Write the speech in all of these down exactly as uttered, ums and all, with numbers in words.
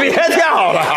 别跳了。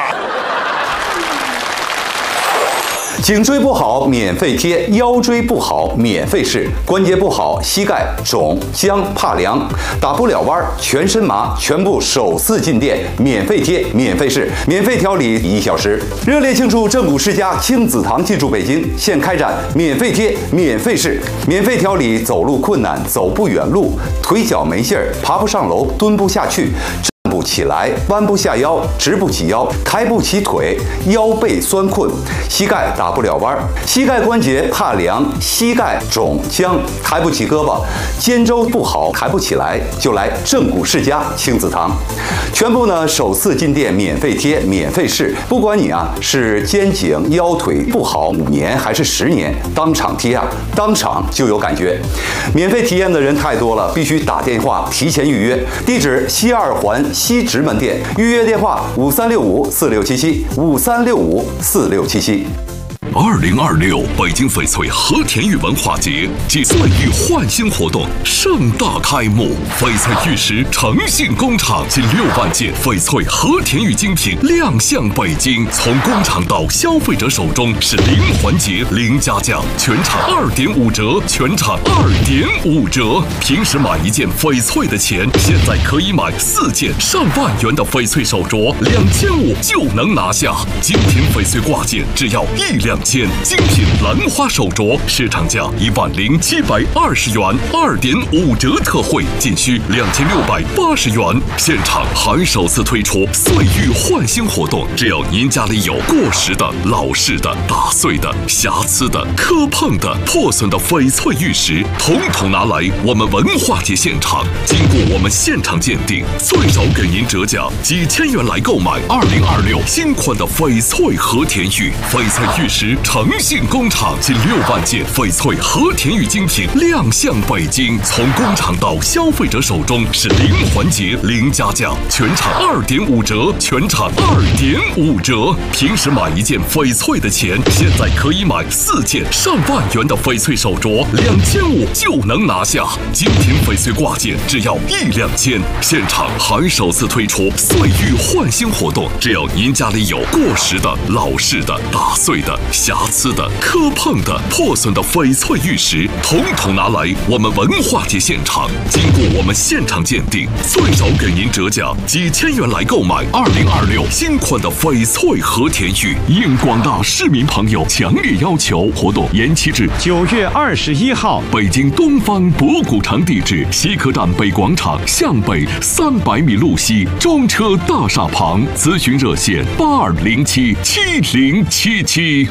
颈椎不好免费贴，腰椎不好免费试，关节不好膝盖肿僵怕凉，打不了弯全身麻，全部首次进店免费贴免费试，免费调理一小时。热烈庆祝正骨世家亲子堂进驻北京，现开展免费贴免费试，免费调理走路困难、走不远路、腿脚没劲儿、爬不上楼、蹲不下去、站不起来、弯不下腰、直不起腰、抬不起腿、腰背酸困、膝盖打不了弯、膝盖关节怕凉、膝盖肿僵、抬不起胳膊、肩周不好抬不起来，就来正骨世家亲子堂。全部呢首次进店免费贴免费试，不管你啊是肩颈腰腿不好五年还是十年，当场贴啊，当场就有感觉。免费体验的人太多了，必须打电话提前预约。地址西二环西直门店，预约电话五三六五四六七七五三六五四六七七。 二零二六北京翡翠和田玉文化节暨岁玉焕新活动盛大开幕，翡翠玉石诚信工厂近六万件翡翠和田玉精品亮相北京，从工厂到消费者手中是零环节零加价，全场二点五折，全场二点五折。平时买一件翡翠的钱，现在可以买四件上万元的翡翠手镯，两千五就能拿下。精品翡翠挂件只要一两。件精品兰花手镯，市场价一万零七百二十元，二点五折特惠，仅需两千六百八十元。现场还首次推出岁玉焕新活动，只要您家里有过时的、老式的、打碎的、瑕疵的、磕碰的、破损的翡翠玉石，统统拿来我们文化节现场，经过我们现场鉴定，最少给您折价几千元来购买二零二六新款的翡翠和田玉。翡翠玉石诚信工厂近六万件翡翠和田玉精品亮相北京，从工厂到消费者手中是零环节零加价，全场二点五折，全场二点五折。平时买一件翡翠的钱，现在可以买四件上万元的翡翠手镯，两千五就能拿下。精品翡翠挂件只要一两千，现场还首次推出岁玉焕新活动，只要您家里有过时的、老式的、打碎的、瑕疵的、磕碰的、破损的翡翠玉石，统统拿来我们文化节现场，经过我们现场鉴定，最少给您折价几千元来购买二零二六新款的翡翠和田玉。应广大市民朋友强烈要求，活动延期至九月二十一号。 北京东方博古城地址：西客站北广场向北三百米路西中车大厦旁。咨询热线：八二零七七零七七。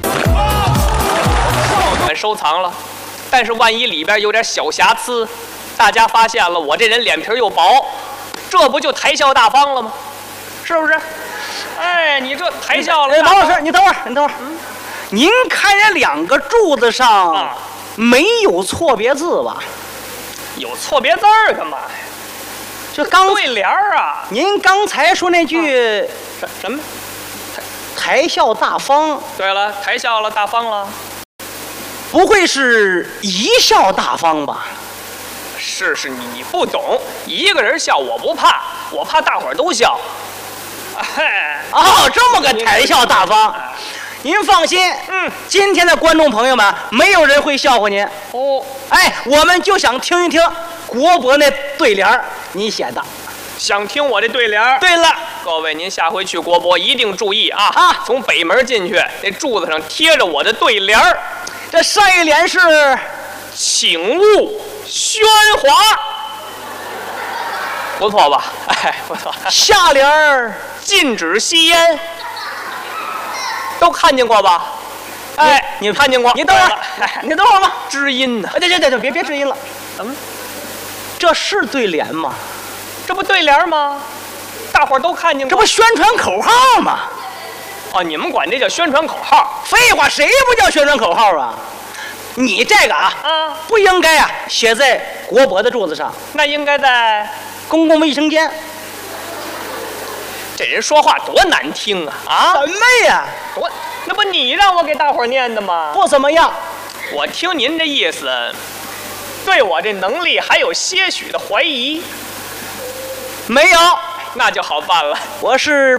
收藏了，但是万一里边有点小瑕疵，大家发现了，我这人脸皮又薄，这不就抬笑大方了吗？是不是？哎，你这抬笑了。 哎，王老师，你等会儿，你等会儿。嗯，您看这两个柱子上、啊、没有错别字吧？ 有错别字儿干嘛呀？ 这刚对联儿啊。 您刚才说那句、啊、 什什么？ 抬笑大方。 对了，抬笑了，大方了。 不会是贻笑大方吧？ 是是，你不懂，一个人笑我不怕，我怕大伙儿都笑。 哎，哦，这么个抬笑大方，您放心，嗯，今天的观众朋友们，没有人会笑话您。哦，哎，我们就想听一听国博那对联儿，你写的。 想听我这对联儿？ 对了， 各位，您下回去国博一定注意啊！啊，从北门进去，那柱子上贴着我的对联儿。 这上一联是请勿喧哗，不错吧？哎，不错。 下联儿禁止吸烟，都看见过吧？哎，你看见过？ 你等会儿，哎，你等会儿吧。 知音呢？ 哎，对对对对，别别知音了。怎么？这是对联吗？ 这不对联吗？大伙儿都看见过。 这不宣传口号吗？ 哦，你们管这叫宣传口号？ 废话，谁不叫宣传口号啊？你这个啊，啊，不应该啊，写在国博的柱子上， 那应该在公共卫生间。 这人说话多难听啊！啊， 什么呀？ 多，那不你让我给大伙儿念的吗？ 不怎么样。 我听您这意思，对我这能力还有些许的怀疑。 没有， 那就好办了。 我是。